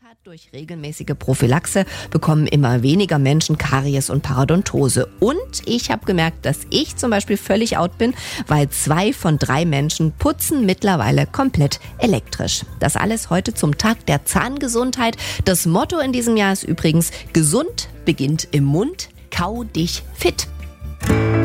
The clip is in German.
hat, durch regelmäßige Prophylaxe bekommen immer weniger Menschen Karies und Parodontose. Und ich habe gemerkt, dass ich zum Beispiel völlig out bin, weil 2 von 3 Menschen putzen mittlerweile komplett elektrisch. Das alles heute zum Tag der Zahngesundheit. Das Motto in diesem Jahr ist übrigens: Gesund beginnt im Mund, kau dich fit.